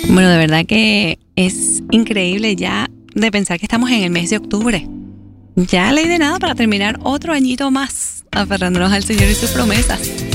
Bueno, de verdad que es increíble ya de pensar que estamos en el mes de octubre. Ya ley de nada para terminar otro añito más, aferrándonos al Señor y sus promesas.